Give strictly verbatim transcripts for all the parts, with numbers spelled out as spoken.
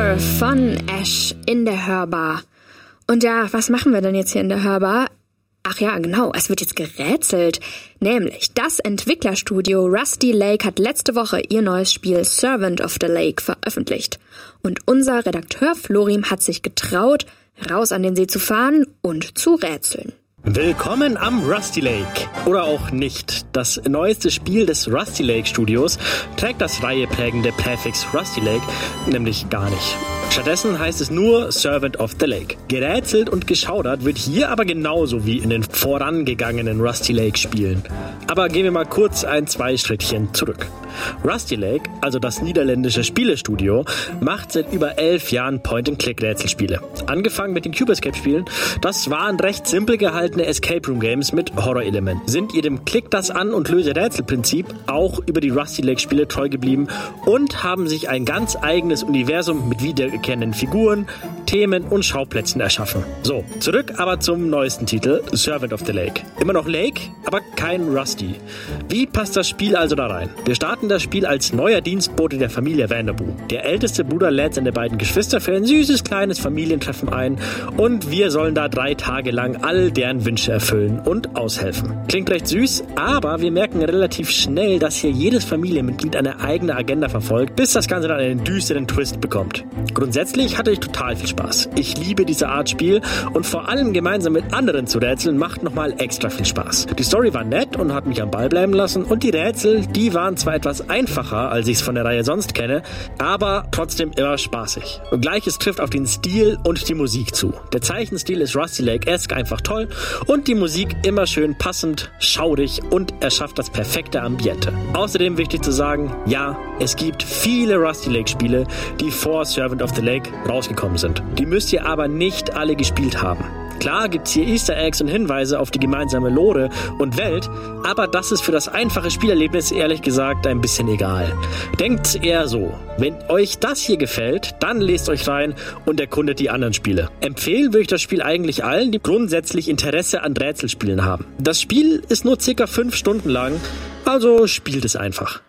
Future von Ash in der Hörbar. Und ja, was machen wir denn jetzt hier in der Hörbar? Ach ja, genau, es wird jetzt gerätselt. Nämlich, das Entwicklerstudio Rusty Lake hat letzte Woche ihr neues Spiel Servant of the Lake veröffentlicht. Und unser Redakteur Florim hat sich getraut, raus an den See zu fahren und zu rätseln. Willkommen am Rusty Lake. Oder auch nicht. Das neueste Spiel des Rusty Lake Studios trägt das reiheprägende Präfix Rusty Lake nämlich gar nicht. Stattdessen heißt es nur Servant of the Lake. Gerätselt und geschaudert wird hier aber genauso wie in den vorangegangenen Rusty Lake Spielen. Aber gehen wir mal kurz ein, zwei Schrittchen zurück. Rusty Lake, also das niederländische Spielestudio, macht seit über elf Jahren Point-and-Click-Rätselspiele. Angefangen mit den Cube Escape-Spielen, das waren recht simpel gehaltene Escape-Room-Games mit Horror-Elementen. Sind ihrem Klick das an und löse Rätselprinzip auch über die Rusty Lake-Spiele treu geblieben und haben sich ein ganz eigenes Universum mit wiedererkennenden Figuren, Themen und Schauplätzen erschaffen. So, zurück aber zum neuesten Titel, Servant of the Lake. Immer noch Lake, aber kein Rusty. Wie passt das Spiel also da rein? Wir starten das Spiel als neuer Dienstbote der Familie Vanderboom. Der älteste Bruder lädt seine beiden Geschwister für ein süßes kleines Familientreffen ein und wir sollen da drei Tage lang all deren Wünsche erfüllen und aushelfen. Klingt recht süß, aber wir merken relativ schnell, dass hier jedes Familienmitglied eine eigene Agenda verfolgt, bis das Ganze dann einen düsteren Twist bekommt. Grundsätzlich hatte ich total viel Spaß. Ich liebe diese Art Spiel und vor allem gemeinsam mit anderen zu rätseln macht nochmal extra viel Spaß. Die Story war nett und hat mich am Ball bleiben lassen und die Rätsel, die waren zwar etwas einfacher, als ich es von der Reihe sonst kenne, aber trotzdem immer spaßig. Und Gleiches trifft auf den Stil und die Musik zu. Der Zeichenstil ist Rusty Lake-esque einfach toll und die Musik immer schön passend, schaurig und erschafft das perfekte Ambiente. Außerdem wichtig zu sagen, ja, es gibt viele Rusty Lake-Spiele, die vor Servant of the Lake rausgekommen sind. Die müsst ihr aber nicht alle gespielt haben. Klar gibt's hier Easter Eggs und Hinweise auf die gemeinsame Lore und Welt, aber das ist für das einfache Spielerlebnis ehrlich gesagt ein bisschen egal. Denkt eher so, wenn euch das hier gefällt, dann lest euch rein und erkundet die anderen Spiele. Empfehlen würde ich das Spiel eigentlich allen, die grundsätzlich Interesse an Rätselspielen haben. Das Spiel ist nur circa fünf Stunden lang, also spielt es einfach.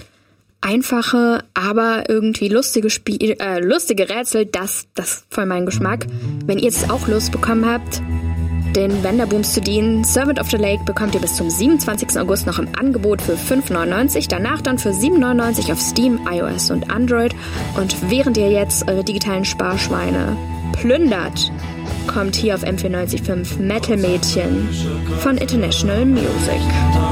Einfache, aber irgendwie lustige Spiel, äh, lustige Rätsel, das, das ist voll mein Geschmack. Wenn ihr jetzt auch Lust bekommen habt, den Vanderbooms zu dienen, Servant of the Lake bekommt ihr bis zum siebenundzwanzigsten August noch im Angebot für fünf neunundneunzig, danach dann für sieben neunundneunzig auf Steam, iOS und Android. Und während ihr jetzt eure digitalen Sparschweine plündert, kommt hier auf M vierundneunzig Komma fünf Metal Mädchen von International Music.